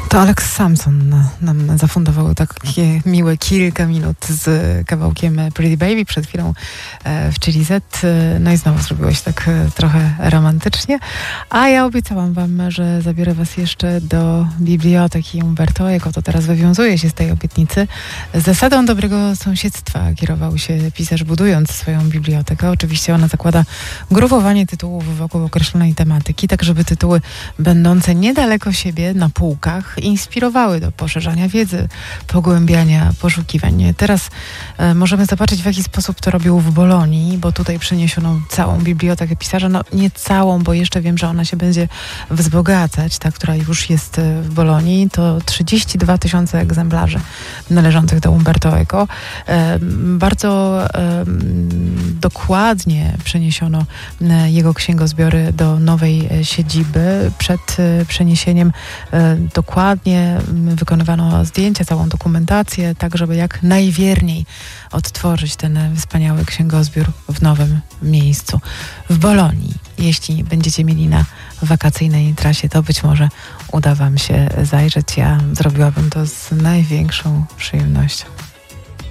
To Alex Sampson nam zafundował takie miłe kilka minut z kawałkiem Pretty Baby przed chwilą w Chili Z. No i znowu zrobiłeś tak trochę romantycznie. A ja obiecałam wam, że zabiorę was jeszcze do biblioteki Umberto Eco. To teraz wywiązuje się z tej obietnicy. Zasadą dobrego sąsiedztwa kierował się pisarz, budując swoją bibliotekę. Oczywiście ona zakłada grupowanie tytułów wokół określonej tematyki, tak żeby tytuły będące niedaleko siebie na półkach inspirowały do poszerzania wiedzy, pogłębiania poszukiwań. Teraz możemy zobaczyć, w jaki sposób to robił w Bolonii, bo tutaj przeniesiono całą bibliotekę pisarza. No nie całą, bo jeszcze wiem, że ona się będzie wzbogacać, ta, która już jest w Bolonii. To 32 000 egzemplarzy należących do Umberto Eco. Bardzo dokładnie przeniesiono jego księgozbiory do nowej siedziby. Przed przeniesieniem dokładnie wykonywano zdjęcia, całą dokumentację, tak żeby jak najwierniej odtworzyć ten wspaniały księgozbiór w nowym miejscu, w Bolonii. Jeśli będziecie mieli na wakacyjnej trasie, to być może uda wam się zajrzeć. Ja zrobiłabym to z największą przyjemnością.